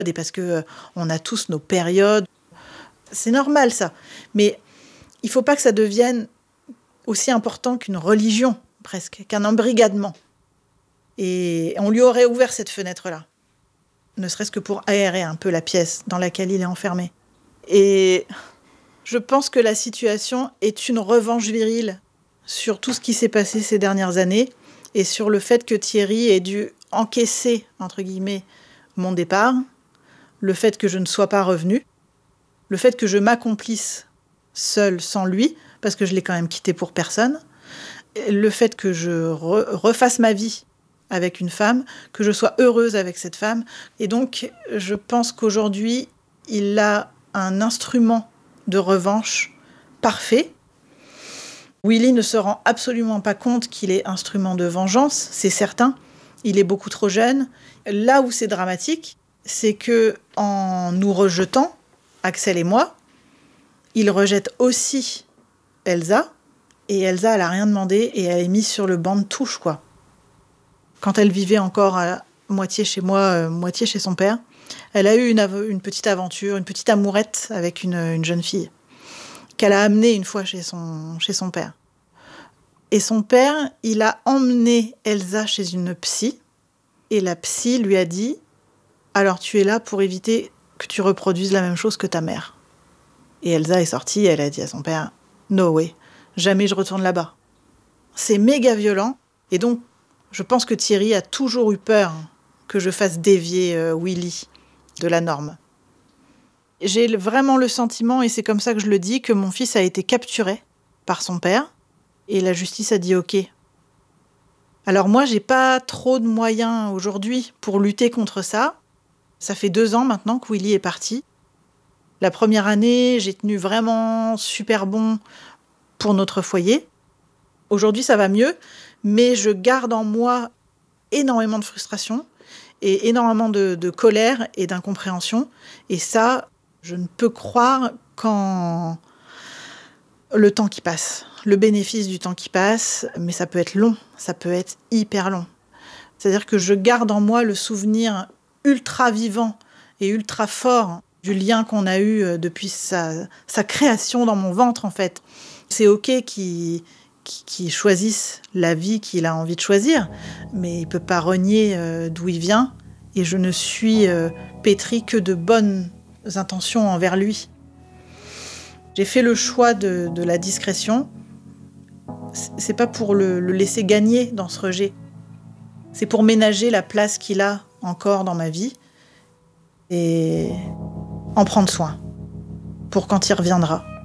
et parce que on a tous nos périodes. C'est normal ça. Mais il ne faut pas que ça devienne aussi important qu'une religion, presque, qu'un embrigadement. Et on lui aurait ouvert cette fenêtre-là, ne serait-ce que pour aérer un peu la pièce dans laquelle il est enfermé. Et je pense que la situation est une revanche virile sur tout ce qui s'est passé ces dernières années et sur le fait que Thierry ait dû encaisser, entre guillemets, mon départ, le fait que je ne sois pas revenue, le fait que je m'accomplisse seule sans lui, parce que je l'ai quand même quitté pour personne, le fait que je refasse ma vie avec une femme, que je sois heureuse avec cette femme. Et donc, je pense qu'aujourd'hui, il a un instrument de revanche parfait. Willy ne se rend absolument pas compte qu'il est instrument de vengeance, c'est certain. Il est beaucoup trop jeune. Là où c'est dramatique, c'est que en nous rejetant, Axel et moi, il rejette aussi Elsa. Et Elsa, elle n'a rien demandé et elle est mise sur le banc de touche, quoi. Quand elle vivait encore à moitié chez moi, moitié chez son père, elle a eu une petite aventure, une petite amourette avec une jeune fille qu'elle a amenée une fois chez son père. Et son père, il a emmené Elsa chez une psy et la psy lui a dit « Alors tu es là pour éviter que tu reproduises la même chose que ta mère. » Et Elsa est sortie et elle a dit à son père « No way, jamais je retourne là-bas. » C'est méga violent et donc je pense que Thierry a toujours eu peur que je fasse dévier Willy de la norme. J'ai vraiment le sentiment, et c'est comme ça que je le dis, que mon fils a été capturé par son père et la justice a dit OK. Alors moi, j'ai pas trop de moyens aujourd'hui pour lutter contre ça. Ça fait 2 ans maintenant que Willy est parti. La première année, j'ai tenu vraiment super bon pour notre foyer. Aujourd'hui, ça va mieux, mais je garde en moi énormément de frustration et énormément de colère et d'incompréhension. Et ça, je ne peux croire qu'en le temps qui passe, le bénéfice du temps qui passe, mais ça peut être long, ça peut être hyper long. C'est-à-dire que je garde en moi le souvenir ultra vivant et ultra fort du lien qu'on a eu depuis sa création dans mon ventre, en fait. C'est OK qu'il choisisse la vie qu'il a envie de choisir, mais il ne peut pas renier d'où il vient. Et je ne suis pétrie que de bonnes intentions envers lui. J'ai fait le choix de la discrétion. C'est pas pour le laisser gagner dans ce rejet. C'est pour ménager la place qu'il a encore dans ma vie et en prendre soin pour quand il reviendra.